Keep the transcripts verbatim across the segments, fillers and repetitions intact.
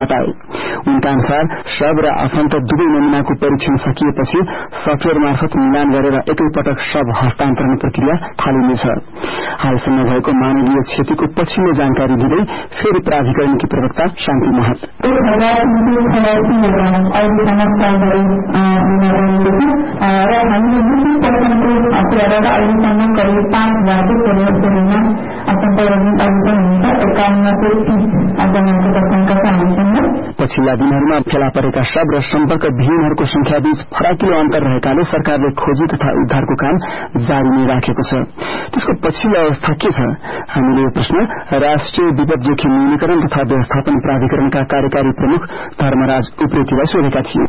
हटाए। उनका अनुसार शव र आफन्त दुवै नमूनाको परीक्षण सकिएपछि सफ्टवेयर मार्फत मिलान गरेर एकैपटक शव हस्तान्तरण प्रक्रिया थालिनेछ। हालसम्म भएको मानवीय क्षतिको पछिल्लो जानकारी दिँदै फेरि प्राधिकरणकी प्रवक्ता शान्ति महत पछिल्ला दिनहरूमा फेला परेका शव र सम्पर्क विहीनहरूको संख्याबीच फराकिलो अन्तर रहेकाले सरकारले खोजी तथा उद्धारको काम जारी नै राखेको छ। त्यसको पछिल्लो अवस्था के छ? हामीले यो प्रश्न राष्ट्रिय विपद जोखिम न्यूनीकरण तथा व्यवस्थापन प्राधिकरणका कार्यकारी प्रमुख धर्मराज उप्रेतीलाई सोधेका थिए।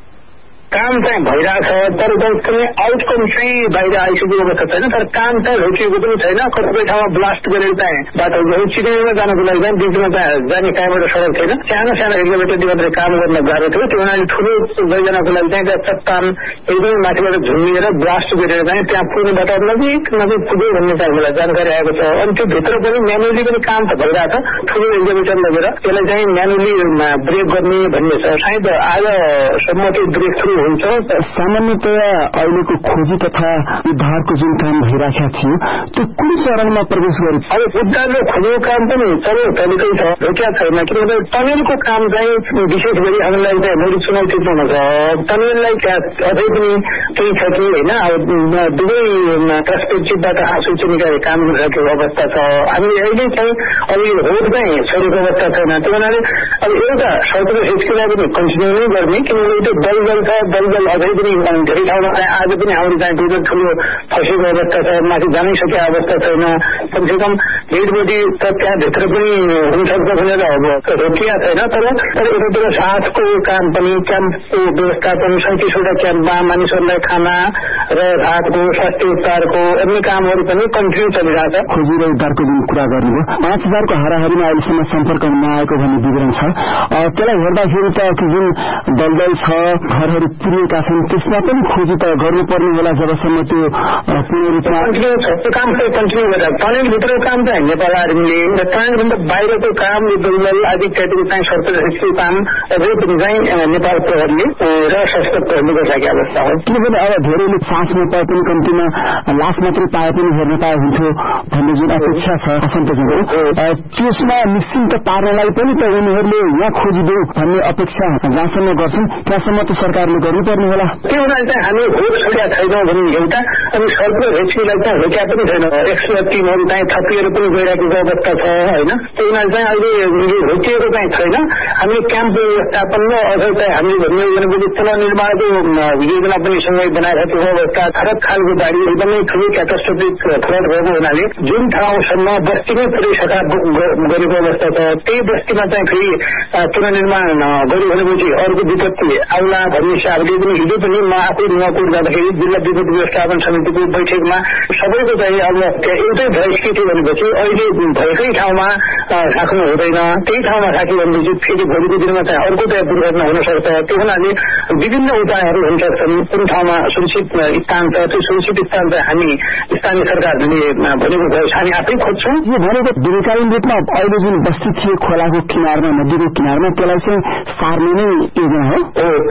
काम चाहिँ भइरहेछ तर कुनै आउटकम चाहिँ बाहिर आइसकेको अवस्था छैन। तर काम चाहिँ रोकिएको पनि छैन। कतिपय ठाउँमा ब्लास्ट गरेर चाहिँ बाटोहरू चिनेमा जानको लागि चाहिँ बिचमा चाहिँ जाने कहाँबाट सडक छैन। सानो सानो एक्जिक्युटिभ मात्रै काम गर्न गाह्रो थियो। त्यो हुनाले ठूलो लैजानको लागि चाहिँ त्यहाँ चट्टान एकदमै माथिबाट झुन्डिएर ब्लास्ट गरेर चाहिँ त्यहाँ पुग्नेबाट नजिक नजिक पुग्यो भन्ने चाहिँ मलाई जानकारी आएको छ। अनि त्यो भित्र पनि म्यानुअली पनि काम त भइरहेछ। ठूलो एक्जिक्युटिभ लगेर त्यसलाई चाहिँ म्यानुअली ब्रेक गर्ने भन्ने छ। सायद आजसम्म त्यो ब्रेक थ्रु हुन्छ। सामान्यतया अहिलेको खोजी तथा उद्धारको जुन काम भइरहेको थियो त्यो कुन चरणमा प्रवेश गर्यो? अब उद्धार र खोजीको काम पनि चल्यो तरिकै छ, रोकिया छैन। किनभने टनेलको काम चाहिँ विशेष गरी हामीलाई चाहिँ मैले चुनौती पर्छ। टनेललाई अझै पनि केही छ कि होइन। अब दुवै पर्सपेक्टिभबाट आँसु निकाले काम गरिरहेको अवस्था छ। हामीले अहिले चाहिँ अहिले रोड चाहिँ छोडेको अवस्था छैन। त्यो हुनाले अब एउटा सडक हिचकिलाई पनि कन्टिन्यू नै गर्ने। किनभने त्यो दलदल छ, दलदल अझै पनि धेरै ठाउँमा आज पनि हाम्रो चाहिँ दुई ठुलो फसेको अवस्था छ। माथि जानै सकेको अवस्था छैन। कमसे कम डेढ बजी त त्यहाँभित्र पनि हुनसक्छ भनेर अब रोकिया छैन। तर तर यतातिर साथको काम पनि क्याम्पको व्यवस्थापन सैतिसवटा क्याम्पमा मानिसहरूलाई खाना र राहतको स्वास्थ्य उपचारको अन्य कामहरू पनि कन्टिन्यू चलिरहेछ। खोजी र उद्धारको जुन कुरा गर्नुभयो पाँच हजारको हाराहारीमा अहिलेसम्म सम्पर्क नआएको भन्ने विवरण छ। त्यसलाई हेर्दाखेरि त जुन दलदल छ, घरहरू पुरिएका छन्, त्यसमा पनि खोजी त गर्नुपर्ने होला जबसम्म त्यो पूर्ण रूपमा कन्टिन्यू छ। त्यो काम चाहिँ कन्टिन्यू गरेर टनेलभित्रको काम चाहिँ नेपाल आर्मीले र टनेलभन्दा बाहिरको काम दलदल आदि इत्यादिको चाहिँ सर्कलको काम अझै पनि चाहिँ नेपाल प्रहरीले र सशस्त्र प्रहरीले गरिरहेको अवस्था हो। किनभने अब धेरैले सास नपाए पनि कम्तीमा लास मात्रै पाए पनि हेर्न पाए हुन्थ्यो भन्ने जुन अपेक्षा छ आफन्तजनको, त्यसमा निश्चिन्त पार्नलाई पनि त उनीहरूले यहाँ खोजिदेऊ भन्ने अपेक्षा जहाँसम्म गर्छन् त्यहाँसम्म त सरकारले गर्नुपर्ने होला। त्यो हुनाले चाहिँ हामी होप छोड्या छैनौँ भन्ने एउटा। अनि सर्कल रेस्क्युलाई चाहिँ रोक्या पनि छैन। एक्सपर्ट टिमहरू चाहिँ थपिएर पनि गइरहेको अवस्था छ होइन। त्यो हुनाले चाहिँ अहिले रोकिएको चाहिँ छैन। हामी क्याम्प व्यवस्थापन र अझ चाहिँ हामीले भन्ने पुनर्निर्माणको योजना पनि सँगै बनाइरहेको अवस्था। फरक खालको बाढी एकदमै ठुलो क्याटास्ट्रोफिक फ्लड भएको हुनाले जुन ठाउँसम्म बस्तीमै पुरै सफा गरेको अवस्था छ त्यही बस्तीमा चाहिँ फेरि पुनर्निर्माण गर्यो भनेपछि अर्को विपत्ति आउला भन्ने हिसाबले पनि हिजो पनि म आफै नुवाकोट जाँदाखेरि जिल्ला विपद व्यवस्थापन समितिको बैठकमा सबैको चाहिँ अब एउटै भोइस के थियो भनेपछि अहिले भएकै ठाउँमा राख्नु हुँदैन। त्यही ठाउँमा राख्यो भनेपछि फेरि भोलिको दिनमा चाहिँ अर्को चाहिँ दुर्घटना हुन सक्छ। त्यो हुनाले विभिन्न उपायहरू हुन सक्छन्। कुन ठाउँमा सुरक्षित स्थान छ त्यो सुरक्षित स्थान चाहिँ हामी स्थानीय सरकारले भनेको भएछ हामी आफै खोज्छौँ। यो भनेको दीर्घकालीन रूपमा अहिले जुन बस्ती थियो खोलाको किनारमा नदीको किनारमा त्यसलाई चाहिँ सार्ने नै योजना हो।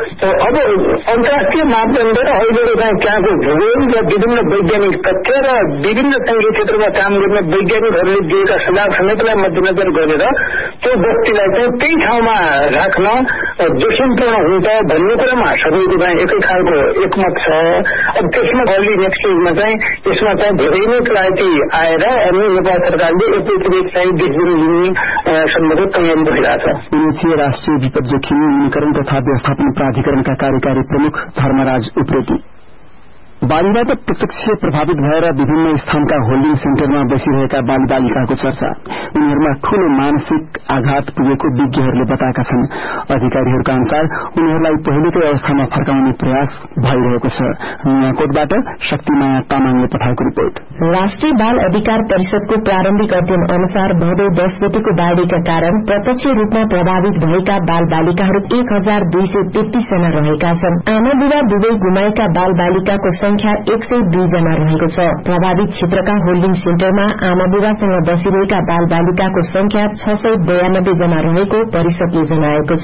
अब अन्तर्राष्ट्रिय मापदण्ड र अहिलेको चाहिँ त्यहाँको भूगोल र विभिन्न वैज्ञानिक तथ्य र विभिन्न सङ्घीय क्षेत्रमा काम गर्ने वैज्ञानिकहरूले दिएका सुझाव समेतलाई मध्यनजर गरेर त्यो बस्तीलाई चाहिँ त्यही ठाउँमा राख्न जोखिमपूर्ण हुन्छ भन्ने कुरामा सबैको चाहिँ एकै खालको एकमत छ। अब त्यसमा अर्ली नेक्स्ट स्टेजमा चाहिँ यसमा चाहिँ धेरै नै क्लारिटी आएर अनि नेपाल सरकारले एकैचोटि चाहिँ डिसिजन लिने सम्बन्धित तयारी भइरहेछ। उनी राष्ट्रिय विपद जोखिम न्यूनीकरण तथा व्यवस्थापन प्राधिकरणका कार्यकारी प्रमुख धर्मराज उप्रेती। बाढीबाट प्रत्यक्ष प्रभावित भएर विभिन्न स्थानका होल्डिङ सेन्टरमा बसिरहेका बाल बालिकाको चर्चा, उनीहरूमा ठूलो मानसिक आघात पुगेको विज्ञहरूले बताएका छन्। अधिकारीहरूका अनुसार उनीहरूलाई पहिलेकै अवस्थामा फर्काउने प्रयास भइरहेको छ। नुवाकोटबाट शक्तिमाया तामाङले पठाएको रिपोर्ट। राष्ट्रिय बाल अधिकार परिषदको प्रारम्भिक अध्ययन अनुसार भदौ दस गतिको बाढ़ीका कारण प्रत्यक्ष रूपमा प्रभावित भएका बाल बालिकाहरू एक हजार दुई सय तेत्तीस जना रहेका छन्। आमा बुबा दुवै गुमाएका बाल बालिकाको संख्या एक सय दुई जना रहेको छ। प्रभावित क्षेत्रका होल्डिङ सेन्टरमा आमा बुबासँग बसिरहेका बाल बालिकाको संख्या छ सय बयानब्बे जना रहेको परिषदले जनाएको छ।